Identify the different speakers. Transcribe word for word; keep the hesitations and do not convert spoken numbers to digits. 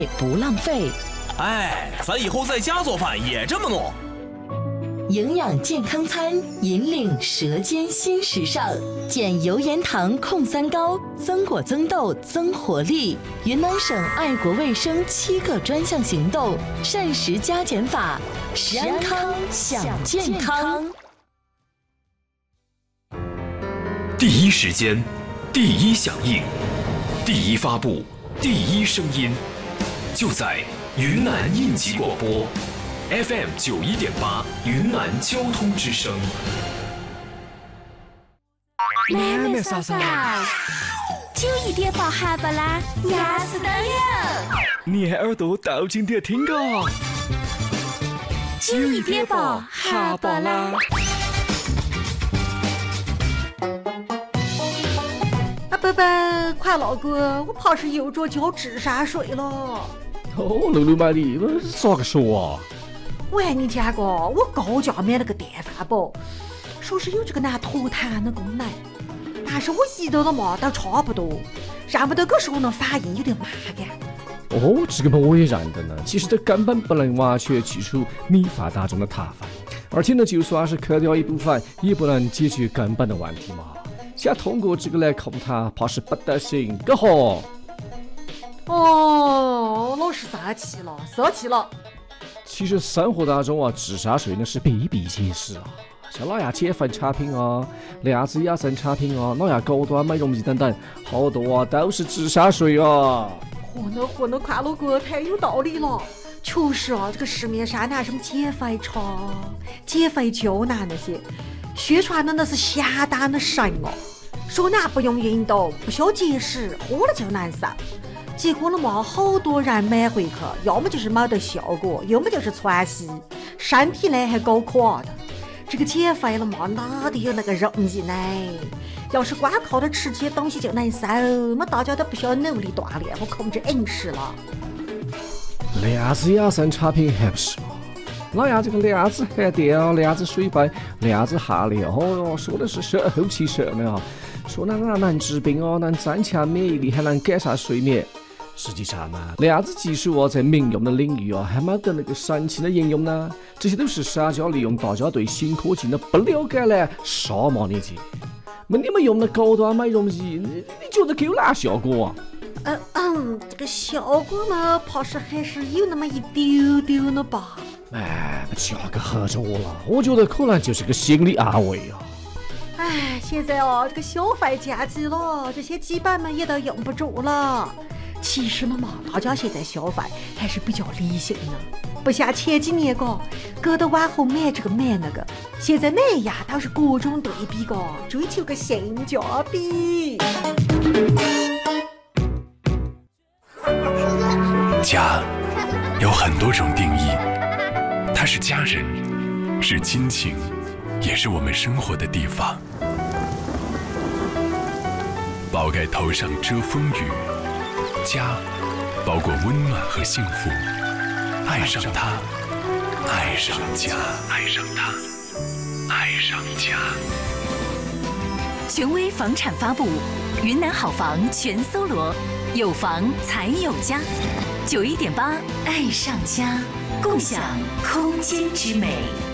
Speaker 1: 不浪费。
Speaker 2: 哎，咱以后在家做饭也这么弄。
Speaker 1: 营养健康餐，引领舌尖新时尚。减油盐糖控三高，增果增豆增活力。云南省爱国卫生七个专项行动，膳食加减法，食安康享健康。
Speaker 3: 第一时间，第一响应，第一发布，第一声音，就在云南应急广播 F M 九一点八，云南交通之声。
Speaker 4: 妹妹嫂嫂，九一点八下不啦？牙齿都有。
Speaker 5: 你还耳朵倒进点听个。
Speaker 4: 九一点八下不啦？
Speaker 6: 啊伯伯，快老哥，我怕是又着脚治啥水了。
Speaker 5: 哦，露露妈的，咋个说啊？
Speaker 6: 喂，你家个，我高价买了个电饭煲，说是有这个拿脱痰的功能，但是我一到了嘛，都差不多，让不得个时候呢反应有点慢感。
Speaker 5: 哦，这个嘛我也认得呢。其实它根本不能完全去除米饭当中的碳分，而且呢，就算是去掉一部分，也不能解决根本的问题嘛。想通过这个来控它，怕是不得行，个吼。
Speaker 6: 哦，老是生气了，生气了。
Speaker 5: 其实生活当中啊，治啥水呢是比比皆是啊，像哪样减肥产品啊、量子养生产品啊、哪样高端美容仪等等，好多啊都是治啥水啊。
Speaker 6: 嚯那嚯那快乐哥太有道理了，确实啊，这个市面上拿什么减肥茶、减肥胶囊那些，宣传的那是相当的神哦，说那不用运动、不需要节食，喝了就难受。结果了嘛，好多人买回去，要么就是没得效果，要么就是窜稀，身体呢还搞垮的。这个减肥了嘛，哪里有那个容易呢？要是光靠着吃这些东西就能瘦，那大家都不需要努力锻炼和控制饮食了。
Speaker 5: 量子养生产品还不是吗？哪样这个量子含电啊、量子水杯、量子含量，哦哟，说的是神乎其神的啊！说那那能治病哦，能增强免疫力，还能改善睡眠。实际上呢，量子技术啊，在民用的领域啊，还没得那个神奇的应用呢。这些都是商家利用大家对新科技的不了解来杀骂你去。那你们用的高端美容仪，你你觉得有哪效果啊？
Speaker 6: 嗯嗯，这个效果嘛，怕是还是有那么一丢丢的吧。
Speaker 5: 哎，价格合着我了，我觉得可能就是个心理安慰啊。
Speaker 6: 哎，现在哦，这个消费降级了，这些基本们也都用不着了。其实呢嘛，大家现在消费还是比较理性的，不像前几年个，搁得往后买这个买那个，现在买呀都是各种对比个，追求个性价比。
Speaker 3: 家有很多种定义，它是家人，是亲情，也是我们生活的地方。宝盖头上遮风雨，家包裹温暖和幸福。爱上它，爱上家，爱上它，爱上家。
Speaker 4: 权威房产发布，云南好房全搜罗，有房才有家。九一点八，爱上家，共享空间之美。